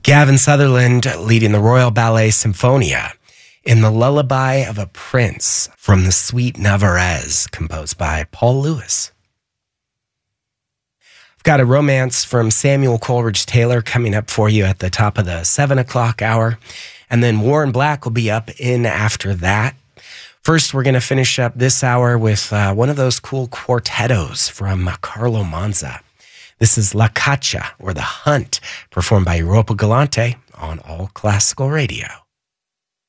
Gavin Sutherland leading the Royal Ballet Symphonia in The Lullaby of a Prince from the Suite Navarrese, composed by Paul Lewis. I've got a romance from Samuel Coleridge Taylor coming up for you at the top of the 7 o'clock hour. And then Warren Black will be up in after that. First, we're going to finish up this hour with one of those cool quartettos from Carlo Manza. This is La Caccia, or The Hunt, performed by Europa Galante on All Classical Radio.